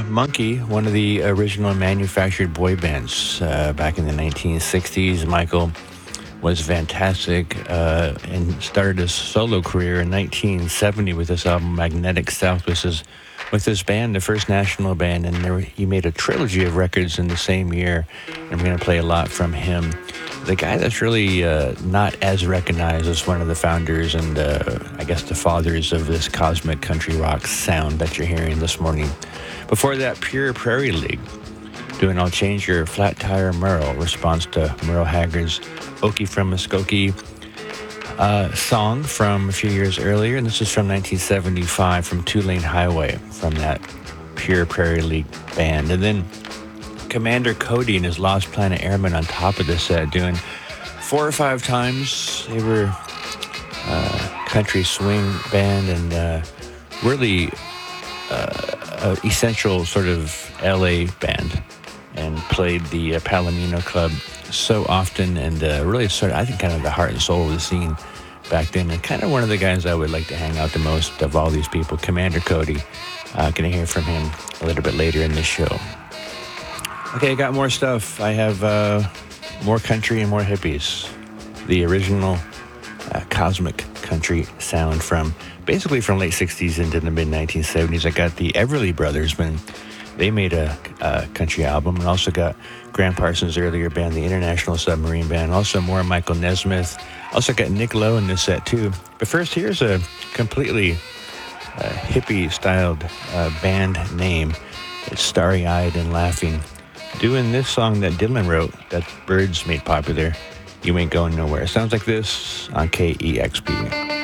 Monkey, one of the original manufactured boy bands back in the 1960s. Michael was fantastic and started his solo career in 1970 with this album, Magnetic South. This is with this band, the first national band, and he made a trilogy of records in the same year. And I'm going to play a lot from him. The guy that's really not as recognized as one of the founders and I guess the fathers of this cosmic country rock sound that you're hearing this morning. Before that, Pure Prairie League, doing I'll Change Your Flat Tire Merle, response to Merle Haggard's Okie from Muskogee song from a few years earlier. And this is from 1975 from Two-Lane Highway from that Pure Prairie League band. And then Commander Cody and his Lost Planet Airmen on top of the set, doing 4 or 5 times. They were a country swing band and really essential sort of LA band, and played the Palomino Club so often, and really sort of, I think, kind of the heart and soul of the scene back then, and kind of one of the guys I would like to hang out the most of all these people, Commander Cody. Gonna hear from him a little bit later in this show. Okay, I got more stuff. I have more country and more hippies. The original cosmic country sound from basically from late 60s into the mid 1970s. I got the Everly Brothers when they made a country album, and also got Graham Parsons' earlier band, the International Submarine Band. Also more Michael Nesmith. Also got Nick Lowe in this set too. But first, here's a completely hippie-styled band name. It's Starry Eyed and Laughing, doing this song that Dylan wrote that Birds made popular, You Ain't Going Nowhere. Sounds like this on KEXP.